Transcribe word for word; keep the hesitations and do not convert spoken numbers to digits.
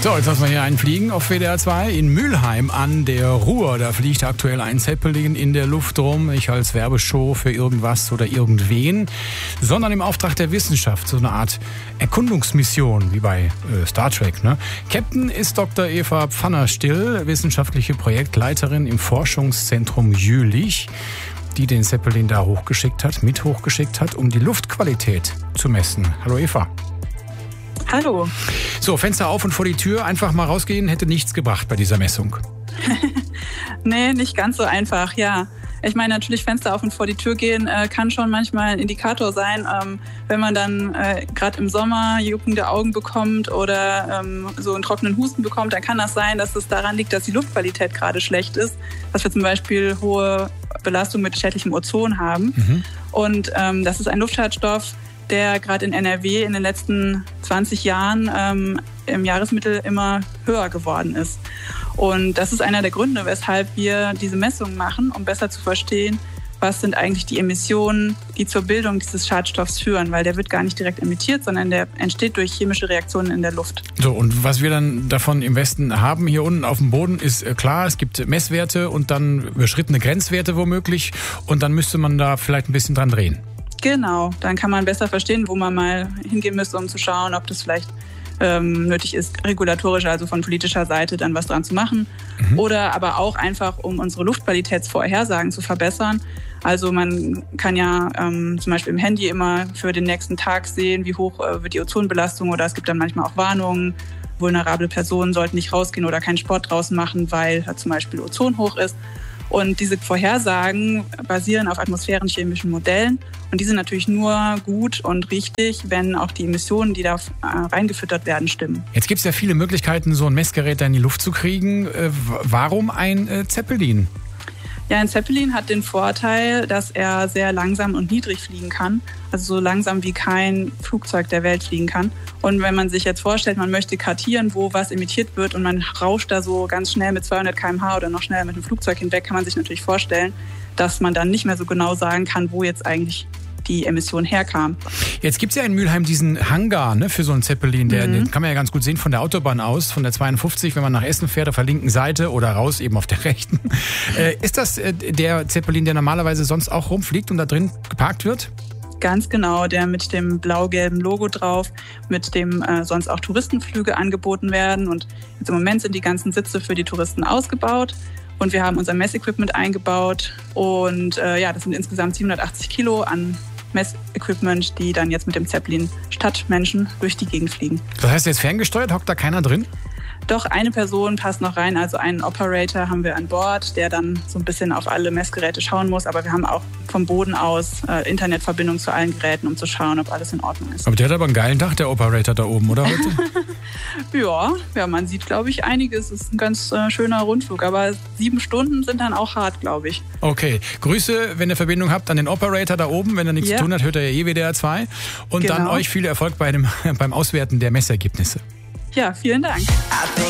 So, jetzt lassen wir hier einen fliegen auf W D R zwei in Mülheim an der Ruhr. Da fliegt aktuell ein Zeppelin in der Luft rum, nicht als Werbeshow für irgendwas oder irgendwen, sondern im Auftrag der Wissenschaft, so eine Art Erkundungsmission, wie bei äh, Star Trek. Ne? Captain ist Doktor Eva Pfanner-Still, wissenschaftliche Projektleiterin im Forschungszentrum Jülich, die den Zeppelin da hochgeschickt hat, mit hochgeschickt hat, um die Luftqualität zu messen. Hallo Eva. Hallo. So, Fenster auf und vor die Tür, einfach mal rausgehen, hätte nichts gebracht bei dieser Messung. Nee, nicht ganz so einfach, ja. Ich meine, natürlich Fenster auf und vor die Tür gehen äh, kann schon manchmal ein Indikator sein, ähm, wenn man dann äh, gerade im Sommer juckende Augen bekommt oder ähm, so einen trockenen Husten bekommt, dann kann das sein, dass es daran liegt, dass die Luftqualität gerade schlecht ist, dass wir zum Beispiel hohe Belastung mit schädlichem Ozon haben. Mhm. Und ähm, das ist ein Luftschadstoff, der gerade in N R W in den letzten zwanzig Jahren ähm, im Jahresmittel immer höher geworden ist. Und das ist einer der Gründe, weshalb wir diese Messungen machen, um besser zu verstehen, was sind eigentlich die Emissionen, die zur Bildung dieses Schadstoffs führen, weil der wird gar nicht direkt emittiert, sondern der entsteht durch chemische Reaktionen in der Luft. So, und was wir dann davon im Westen haben, hier unten auf dem Boden, ist klar, es gibt Messwerte und dann überschrittene Grenzwerte womöglich und dann müsste man da vielleicht ein bisschen dran drehen. Genau, dann kann man besser verstehen, wo man mal hingehen müsste, um zu schauen, ob das vielleicht ähm, nötig ist, regulatorisch, also von politischer Seite dann was dran zu machen. Mhm. Oder aber auch einfach, um unsere Luftqualitätsvorhersagen zu verbessern. Also man kann ja ähm, zum Beispiel im Handy immer für den nächsten Tag sehen, wie hoch äh, wird die Ozonbelastung, oder es gibt dann manchmal auch Warnungen. Vulnerable Personen sollten nicht rausgehen oder keinen Sport draußen machen, weil da zum Beispiel Ozon hoch ist. Und diese Vorhersagen basieren auf atmosphärenchemischen Modellen. Und die sind natürlich nur gut und richtig, wenn auch die Emissionen, die da reingefüttert werden, stimmen. Jetzt gibt es ja viele Möglichkeiten, so ein Messgerät da in die Luft zu kriegen. Warum ein Zeppelin? Ja, ein Zeppelin hat den Vorteil, dass er sehr langsam und niedrig fliegen kann. Also so langsam wie kein Flugzeug der Welt fliegen kann. Und wenn man sich jetzt vorstellt, man möchte kartieren, wo was emittiert wird und man rauscht da so ganz schnell mit zweihundert Kilometer pro Stunde oder noch schneller mit einem Flugzeug hinweg, kann man sich natürlich vorstellen, dass man dann nicht mehr so genau sagen kann, wo jetzt eigentlich die Emission herkam. Jetzt gibt es ja in Mülheim diesen Hangar, ne, für so einen Zeppelin. Der, mhm. Den kann man ja ganz gut sehen von der Autobahn aus, von der zweiundfünfzig, wenn man nach Essen fährt, auf der linken Seite oder raus eben auf der rechten. Äh, ist das äh, der Zeppelin, der normalerweise sonst auch rumfliegt und da drin geparkt wird? Ganz genau, der mit dem blau-gelben Logo drauf, mit dem äh, sonst auch Touristenflüge angeboten werden. Und jetzt im Moment sind die ganzen Sitze für die Touristen ausgebaut. Und wir haben unser Messequipment eingebaut. Und äh, ja, das sind insgesamt siebenhundertachtzig Kilo an Messequipment, die dann jetzt mit dem Zeppelin statt Menschen durch die Gegend fliegen. Das heißt, jetzt ferngesteuert, hockt da keiner drin? Doch, eine Person passt noch rein, also einen Operator haben wir an Bord, der dann so ein bisschen auf alle Messgeräte schauen muss. Aber wir haben auch vom Boden aus äh, Internetverbindung zu allen Geräten, um zu schauen, ob alles in Ordnung ist. Aber der hat aber einen geilen Tag, der Operator da oben, oder heute? ja, ja, man sieht, glaube ich, einiges. Es ist ein ganz äh, schöner Rundflug, aber sieben Stunden sind dann auch hart, glaube ich. Okay, Grüße, wenn ihr Verbindung habt, an den Operator da oben. Wenn er nichts ja. zu tun hat, hört er ja eh W D R zwei. Und genau. Dann euch viel Erfolg bei dem, beim Auswerten der Messergebnisse. Ja, vielen Dank.